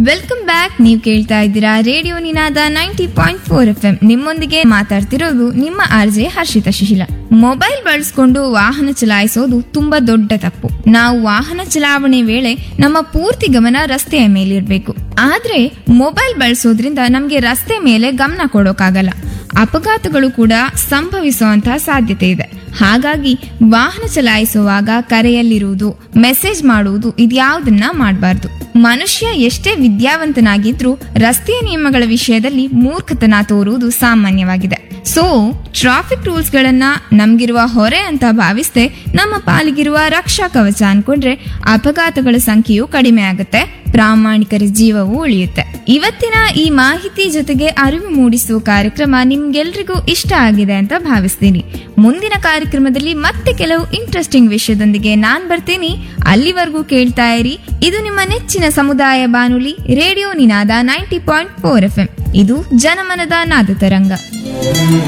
Welcome back. ನೀವು ಕೇಳ್ತಾ ಇದ್ದೀರಾ ರೇಡಿಯೋ ನಿನಾದ 90.4 FM. ನಿಮ್ಮೊಂದಿಗೆ ಮಾತಾಡ್ತಿರೋದು ನಿಮ್ಮ RJ ಹರ್ಷಿತಾ ಶಿಶಿಲ. ಮೊಬೈಲ್ ಬಳಸ್ಕೊಂಡು ವಾಹನ ಚಲಾಯಿಸೋದು ತುಂಬಾ ದೊಡ್ಡ ತಪ್ಪು. ನಾವು ವಾಹನ ಚಲಾವಣೆ ವೇಳೆ ನಮ್ಮ ಪೂರ್ತಿ ಗಮನ ರಸ್ತೆಯ ಮೇಲಿರ್ಬೇಕು. ಆದ್ರೆ ಮೊಬೈಲ್ ಬಳಸೋದ್ರಿಂದ ನಮ್ಗೆ ರಸ್ತೆ ಮೇಲೆ ಗಮನ ಕೊಡೋಕಾಗಲ್ಲ. ಅಪಘಾತಗಳು ಕೂಡ ಸಂಭವಿಸುವಂತಹ ಸಾಧ್ಯತೆ ಇದೆ. ಹಾಗಾಗಿ ವಾಹನ ಚಲಾಯಿಸುವಾಗ ಕರೆಯಲ್ಲಿರುವುದು, ಮೆಸೇಜ್ ಮಾಡುವುದು ಇದ್ಯಾವುದನ್ನ ಮಾಡಬಾರ್ದು. ಮನುಷ್ಯ ಎಷ್ಟೇ ವಿದ್ಯಾವಂತನಾಗಿದ್ರೂ ರಸ್ತೆಯ ನಿಯಮಗಳ ವಿಷಯದಲ್ಲಿ ಮೂರ್ಖತನ ತೋರುವುದು ಸಾಮಾನ್ಯವಾಗಿದೆ. ಸೊ ಟ್ರಾಫಿಕ್ ರೂಲ್ಸ್ ಗಳನ್ನ ನಮ್ಗಿರುವ ಹೊರೆ ಅಂತ ಭಾವಿಸದೆ ನಮ್ಮ ಪಾಲಿಗಿರುವ ರಕ್ಷಾ ಕವಚ ಅನ್ಕೊಂಡ್ರೆ ಅಪಘಾತಗಳ ಸಂಖ್ಯೆಯು ಕಡಿಮೆ ಆಗುತ್ತೆ, ಪ್ರಾಮಾಣಿಕರ ಜೀವವೂ ಉಳಿಯುತ್ತೆ. ಇವತ್ತಿನ ಈ ಮಾಹಿತಿ ಜೊತೆಗೆ ಅರಿವು ಮೂಡಿಸುವ ಕಾರ್ಯಕ್ರಮ ನಿಮ್ಗೆಲ್ರಿಗೂ ಇಷ್ಟ ಆಗಿದೆ ಅಂತ ಭಾವಿಸ್ತೀನಿ. ಮುಂದಿನ ಕಾರ್ಯಕ್ರಮದಲ್ಲಿ ಮತ್ತೆ ಕೆಲವು ಇಂಟ್ರೆಸ್ಟಿಂಗ್ ವಿಷಯದೊಂದಿಗೆ ನಾನ್ ಬರ್ತೀನಿ. ಅಲ್ಲಿವರೆಗೂ ಕೇಳ್ತಾ ಇರಿ. ಇದು ನಿಮ್ಮ ನೆಚ್ಚಿನ ಸಮುದಾಯ ಬಾನುಲಿ ರೇಡಿಯೋ ನಿನಾದ 90.4 FM. ಇದು ಜನಮನದ ನಾದ ತರಂಗ.